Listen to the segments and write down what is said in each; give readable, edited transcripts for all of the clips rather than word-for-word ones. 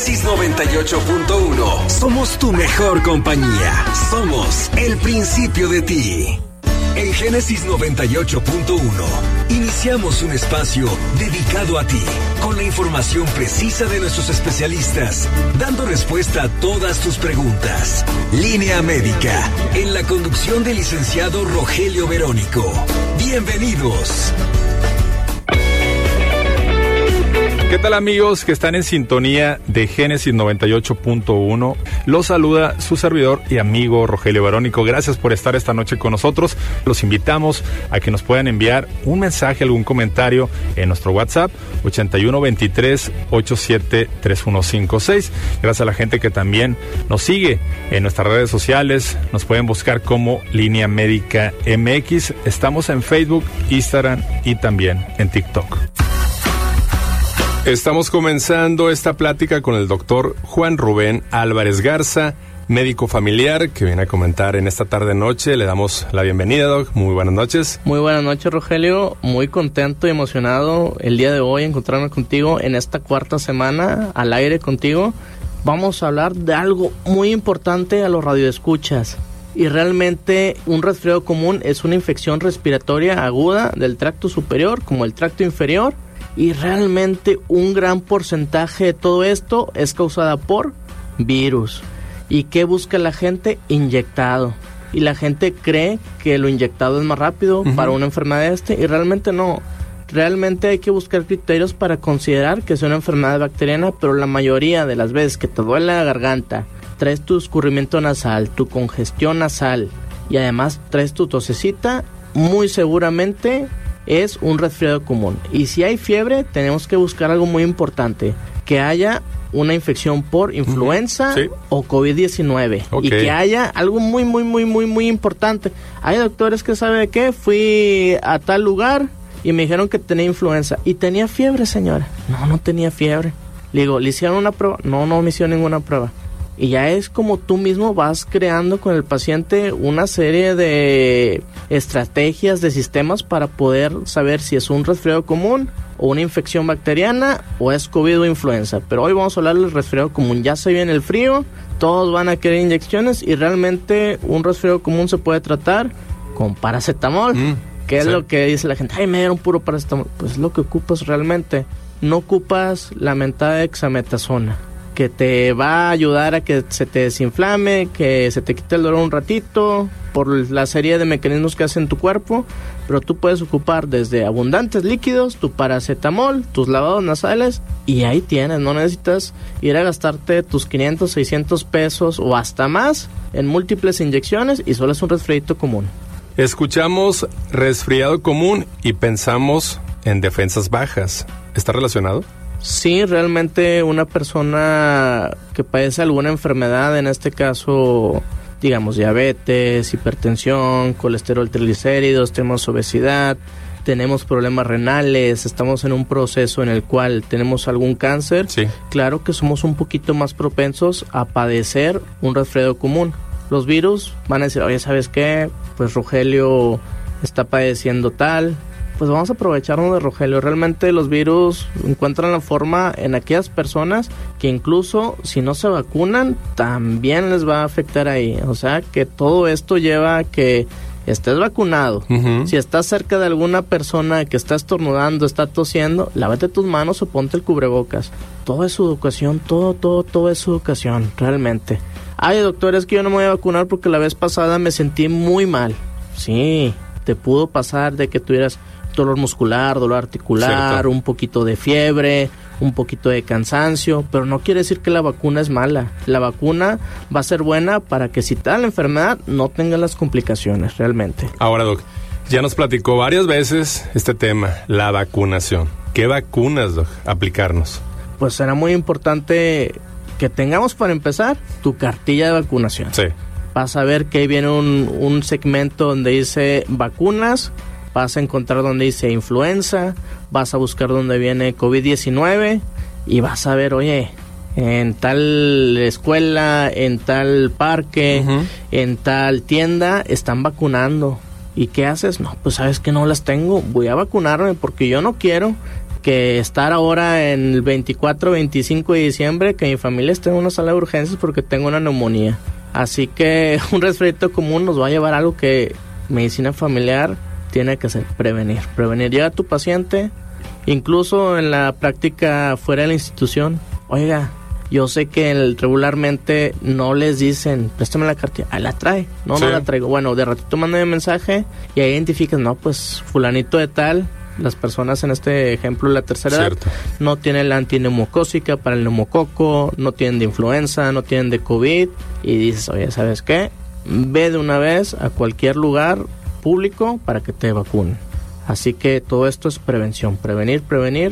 Génesis 98.1. Somos tu mejor compañía. Somos el principio de ti. En Génesis 98.1 iniciamos un espacio dedicado a ti, con la información precisa de nuestros especialistas, dando respuesta a todas tus preguntas. Línea Médica, en la conducción del licenciado Rogelio Verónico. Bienvenidos. ¿Qué tal, amigos que están en sintonía de Génesis 98.1? Los saluda su servidor y amigo Rogelio Verónico. Gracias por estar esta noche con nosotros. Los invitamos a que nos puedan enviar un mensaje, algún comentario en nuestro WhatsApp 8123-873156. Gracias a la gente que también nos sigue en nuestras redes sociales. Nos pueden buscar como Línea Médica MX. Estamos en Facebook, Instagram y también en TikTok. Estamos comenzando esta plática con el doctor Juan Rubén Álvarez Garza, médico familiar, que viene a comentar en esta tarde-noche. Le damos la bienvenida, Doc. Muy buenas noches. Muy buenas noches, Rogelio. Muy contento y emocionado el día de hoy encontrarme contigo en esta cuarta semana al aire contigo. Vamos a hablar de algo muy importante a los radioescuchas. Y realmente un resfriado común es una infección respiratoria aguda del tracto superior como el tracto inferior. Y realmente un gran porcentaje de todo esto es causada por virus. ¿Y qué busca la gente? Inyectado. Y la gente cree que lo inyectado es más rápido para una enfermedad y realmente no. Realmente hay que buscar criterios para considerar que es una enfermedad bacteriana, pero la mayoría de las veces que te duele la garganta, traes tu escurrimiento nasal, tu congestión nasal y además traes tu tosecita, muy seguramente es un resfriado común. Y si hay fiebre, tenemos que buscar algo muy importante, que haya una infección por influenza o COVID-19. Okay. Y que haya algo muy importante. Hay doctores que saben de qué, fui a tal lugar y me dijeron que tenía influenza y tenía fiebre, señora. No tenía fiebre. Le digo, ¿le hicieron una prueba? No me hicieron ninguna prueba. Y ya es como tú mismo vas creando con el paciente una serie de estrategias, de sistemas para poder saber si es un resfriado común o una infección bacteriana o es COVID o influenza. Pero hoy vamos a hablar del resfriado común. Ya se viene el frío, todos van a querer inyecciones y realmente un resfriado común se puede tratar con paracetamol. ¿Qué es lo que dice la gente? Ay, me dieron puro paracetamol. Pues es lo que ocupas realmente. No ocupas la mentada dexametasona, que te va a ayudar a que se te desinflame, que se te quite el dolor un ratito, por la serie de mecanismos que hace en tu cuerpo, pero tú puedes ocupar desde abundantes líquidos, tu paracetamol, tus lavados nasales, y ahí tienes, no necesitas ir a gastarte tus 500, 600 pesos o hasta más en múltiples inyecciones, y solo es un resfriado común. Escuchamos resfriado común y pensamos en defensas bajas. ¿Está relacionado? Sí, realmente una persona que padece alguna enfermedad, en este caso, digamos, diabetes, hipertensión, colesterol triglicéridos, tenemos obesidad, tenemos problemas renales, estamos en un proceso en el cual tenemos algún cáncer, claro que somos un poquito más propensos a padecer un resfriado común. Los virus van a decir, oye, ¿sabes qué? Pues Rogelio está padeciendo tal. Pues vamos a aprovecharnos de Rogelio. Realmente los virus encuentran la forma en aquellas personas que incluso si no se vacunan, también les va a afectar ahí. O sea que todo esto lleva a que estés vacunado. Si estás cerca de alguna persona que está estornudando, está tosiendo, lávate tus manos o ponte el cubrebocas. Todo es su educación, todo es su educación, realmente. Ay, doctor, es que yo no me voy a vacunar porque la vez pasada me sentí muy mal. Sí, te pudo pasar de que tuvieras dolor muscular, dolor articular, un poquito de fiebre, un poquito de cansancio, pero no quiere decir que la vacuna es mala. La vacuna va a ser buena para que si te da la enfermedad no tengas las complicaciones realmente. Ahora, Doc, ya nos platicó varias veces este tema, la vacunación. ¿Qué vacunas, Doc, aplicarnos? Pues será muy importante que tengamos, para empezar, tu cartilla de vacunación. Sí. Vas a ver que ahí viene un segmento donde dice vacunas. Vas a encontrar donde dice influenza, vas a buscar donde viene COVID-19 y vas a ver, oye, en tal escuela, en tal parque, en tal tienda, están vacunando. ¿Y qué haces? No, pues sabes que no las tengo, voy a vacunarme porque yo no quiero que estar ahora en el 24, 25 de diciembre, que mi familia esté en una sala de urgencias porque tengo una neumonía. Así que un resfriado común nos va a llevar a algo que medicina familiar tiene que hacer, prevenir. Prevenir. Llega tu paciente, incluso en la práctica fuera de la institución, oiga, yo sé que regularmente no les dicen, préstame la cartilla, ahí la trae, no la traigo. Bueno, de ratito mandan un mensaje y ahí identifican, no, pues fulanito de tal, las personas en este ejemplo de la tercera edad, no tienen la antineumocócica para el neumococo, no tienen de influenza, no tienen de COVID, y dices, oye, ¿sabes qué? Ve de una vez a cualquier lugar público para que te vacunen. Así que todo esto es prevención, prevenir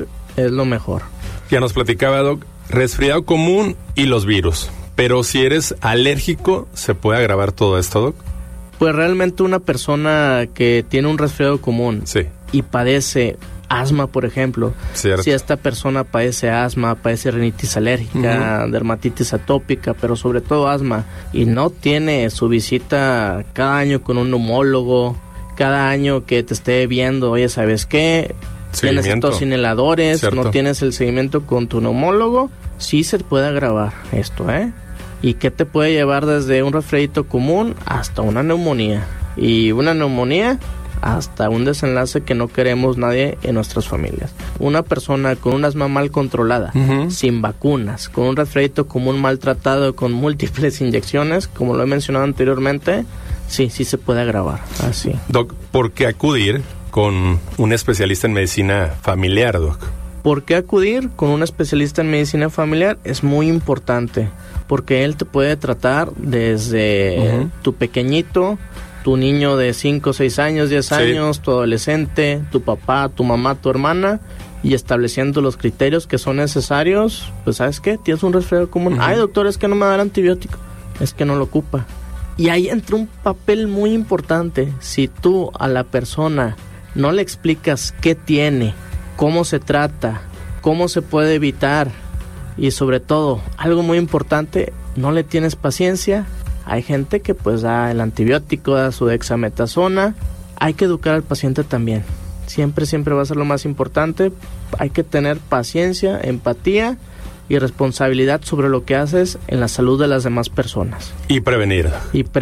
es lo mejor. Ya nos platicaba, Doc, resfriado común y los virus, pero si eres alérgico, ¿se puede agravar todo esto, Doc? Pues realmente una persona que tiene un resfriado común y padece asma, por ejemplo, si esta persona padece asma, padece rinitis alérgica, dermatitis atópica, pero sobre todo asma, y no tiene su visita cada año con un neumólogo, cada año que te esté viendo, oye, ¿sabes qué? Tienes estos inhaladores, no tienes el seguimiento con tu neumólogo, sí se puede agravar esto, ¿eh? ¿Y qué te puede llevar desde un resfriado común hasta una neumonía? Y una neumonía hasta un desenlace que no queremos nadie en nuestras familias. Una persona con un asma mal controlada, sin vacunas, con un resfriado común maltratado, con múltiples inyecciones, como lo he mencionado anteriormente, sí se puede agravar. Así. Doc, ¿por qué acudir con un especialista en medicina familiar, Doc? ¿Por qué acudir con un especialista en medicina familiar? Es muy importante, porque él te puede tratar desde tu pequeñito, tu niño de 5, 6 años, 10 años, tu adolescente, tu papá, tu mamá, tu hermana, y estableciendo los criterios que son necesarios. Pues, ¿sabes qué? Tienes un resfriado común. Ay, doctor, es que no me da el antibiótico. Es que no lo ocupa. Y ahí entra un papel muy importante. Si tú a la persona no le explicas qué tiene, cómo se trata, cómo se puede evitar, y sobre todo, algo muy importante, no le tienes paciencia. Hay gente que pues da el antibiótico, da su dexametasona. Hay que educar al paciente también. Siempre va a ser lo más importante. Hay que tener paciencia, empatía y responsabilidad sobre lo que haces en la salud de las demás personas. Y prevenir.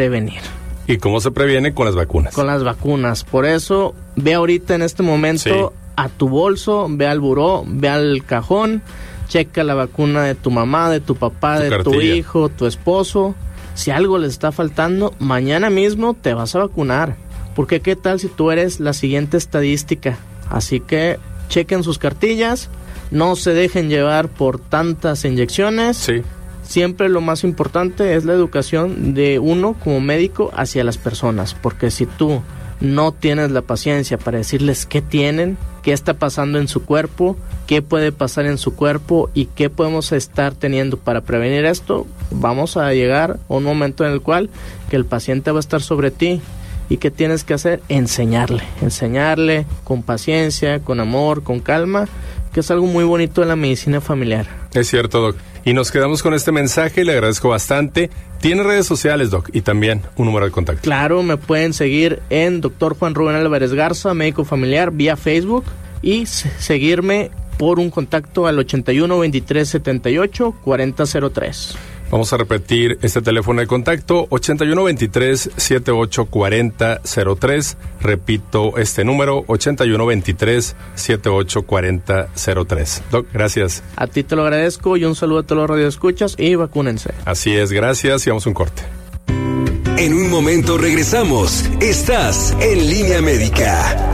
¿Y cómo se previene? Con las vacunas. Con las vacunas. Por eso, ve ahorita en este momento a tu bolso, ve al buró, ve al cajón, checa la vacuna de tu mamá, de tu papá, de tu hijo, tu esposo. Si algo les está faltando, mañana mismo te vas a vacunar. Porque qué tal si tú eres la siguiente estadística. Así que chequen sus cartillas, no se dejen llevar por tantas inyecciones. Siempre lo más importante es la educación de uno como médico hacia las personas. Porque si tú no tienes la paciencia para decirles qué tienen, qué está pasando en su cuerpo, qué puede pasar en su cuerpo y qué podemos estar teniendo para prevenir esto, vamos a llegar a un momento en el cual que el paciente va a estar sobre ti. ¿Y qué tienes que hacer? Enseñarle con paciencia, con amor, con calma, que es algo muy bonito de la medicina familiar. Es cierto, Doc. Y nos quedamos con este mensaje, le agradezco bastante. ¿Tiene redes sociales, Doc? Y también un número de contacto. Claro, me pueden seguir en Dr. Juan Rubén Álvarez Garza, médico familiar, vía Facebook, y seguirme por un contacto al 81 23 78 4003. Vamos a repetir este teléfono de contacto, 8123-784003. Repito este número, 8123-784003. Doc, gracias. A ti te lo agradezco y un saludo a todos los radioescuchas y vacúnense. Así es, gracias y vamos a un corte. En un momento regresamos. Estás en Línea Médica.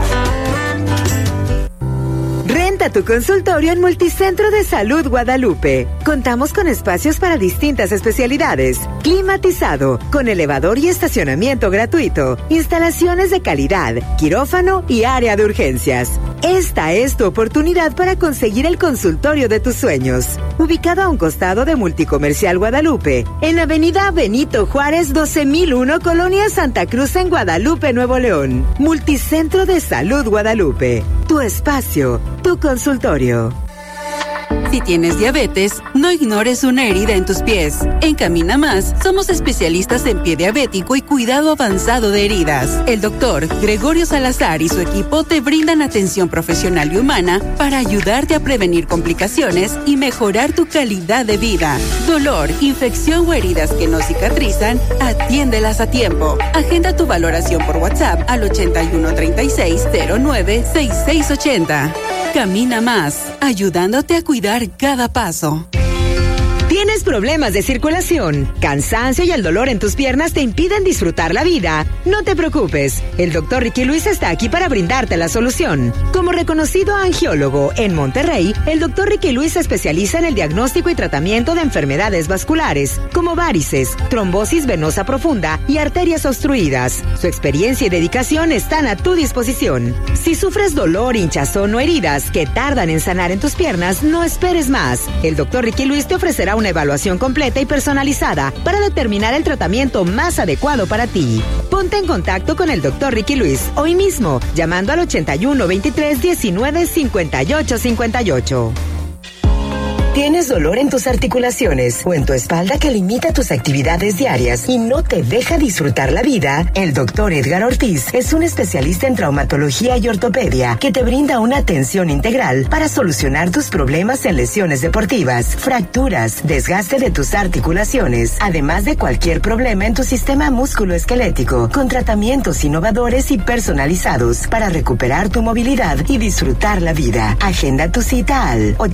Renta tu consultorio en Multicentro de Salud Guadalupe. Contamos con espacios para distintas especialidades, climatizado, con elevador y estacionamiento gratuito, instalaciones de calidad, quirófano y área de urgencias. Esta es tu oportunidad para conseguir el consultorio de tus sueños. Ubicado a un costado de Multicomercial Guadalupe, en Avenida Benito Juárez 12001, Colonia Santa Cruz en Guadalupe, Nuevo León. Multicentro de Salud Guadalupe. Tu espacio, tu consultorio. Si tienes diabetes, no ignores una herida en tus pies. En Camina Más, somos especialistas en pie diabético y cuidado avanzado de heridas. El doctor Gregorio Salazar y su equipo te brindan atención profesional y humana para ayudarte a prevenir complicaciones y mejorar tu calidad de vida. Dolor, infección o heridas que no cicatrizan, atiéndelas a tiempo. Agenda tu valoración por WhatsApp al 8136096680. Camina Más, ayudándote a cuidar cada paso. ¿Tienes problemas de circulación? ¿Cansancio y el dolor en tus piernas te impiden disfrutar la vida? No te preocupes, el Dr. Ricky Luis está aquí para brindarte la solución. Como reconocido angiólogo en Monterrey, el Dr. Ricky Luis se especializa en el diagnóstico y tratamiento de enfermedades vasculares, como varices, trombosis venosa profunda y arterias obstruidas. Su experiencia y dedicación están a tu disposición. Si sufres dolor, hinchazón o heridas que tardan en sanar en tus piernas, no esperes más. El Dr. Ricky Luis te ofrecerá una evaluación completa y personalizada para determinar el tratamiento más adecuado para ti. Ponte en contacto con el Dr. Ricky Luis hoy mismo, llamando al 81 23 19 58 58. ¿Tienes dolor en tus articulaciones o en tu espalda que limita tus actividades diarias y no te deja disfrutar la vida? El doctor Edgar Ortiz es un especialista en traumatología y ortopedia que te brinda una atención integral para solucionar tus problemas en lesiones deportivas, fracturas, desgaste de tus articulaciones, además de cualquier problema en tu sistema musculoesquelético, con tratamientos innovadores y personalizados para recuperar tu movilidad y disfrutar la vida. Agenda tu cita al